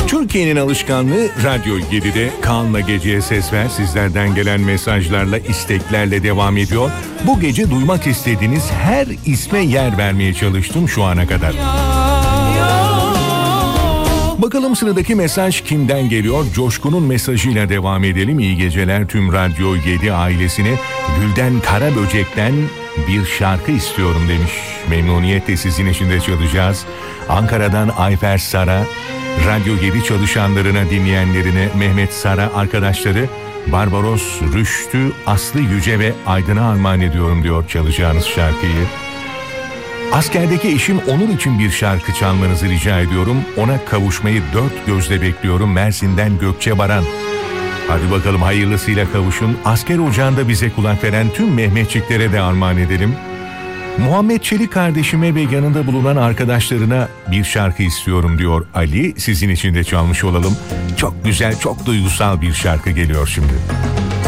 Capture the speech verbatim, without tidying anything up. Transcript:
Türkiye'nin alışkanlığı Radyo yedide Kaan'la Gece'ye ses ver. Sizlerden gelen mesajlarla, isteklerle devam ediyor. Bu gece duymak istediğiniz her isme yer vermeye çalıştım şu ana kadar. Bakalım sıradaki mesaj kimden geliyor? Coşkun'un mesajıyla devam edelim. İyi geceler tüm Radyo yedi ailesine. Gülden Karaböcek'ten bir şarkı istiyorum demiş. Memnuniyetle sizin için de çalacağız. Ankara'dan Ayfer Sara, Radyo yedi çalışanlarına, dinleyenlerine, Mehmet Sara arkadaşları, Barbaros, Rüştü, Aslı Yüce ve Aydın'a armağan ediyorum diyor çalacağınız şarkıyı. Askerdeki eşim Onur için bir şarkı çalmanızı rica ediyorum. Ona kavuşmayı dört gözle bekliyorum. Mersin'den Gökçe Baran. Hadi bakalım hayırlısıyla kavuşun. Asker ocağında bize kulak veren tüm Mehmetçiklere de armağan edelim. Muhammed Çelik kardeşime ve yanında bulunan arkadaşlarına bir şarkı istiyorum diyor Ali. Sizin için de çalmış olalım. Çok güzel, çok duygusal bir şarkı geliyor şimdi.